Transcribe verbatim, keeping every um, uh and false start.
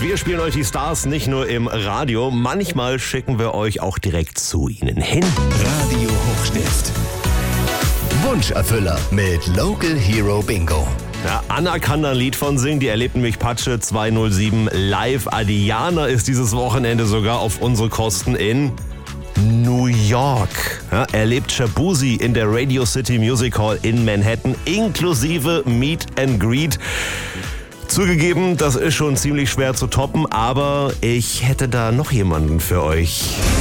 Wir spielen euch die Stars nicht nur im Radio, manchmal schicken wir euch auch direkt zu ihnen hin. Radio Hochstift. Wunscherfüller mit Local Hero Bingo. Ja, Anna kann da ein Lied von singen, die erlebt nämlich Patsche zweihundertsieben live. Adiana ist dieses Wochenende sogar auf unsere Kosten in New York. Ja, erlebt Shabuzi in der Radio City Music Hall in Manhattan, inklusive Meet and Greet. Zugegeben, das ist schon ziemlich schwer zu toppen, aber ich hätte da noch jemanden für euch.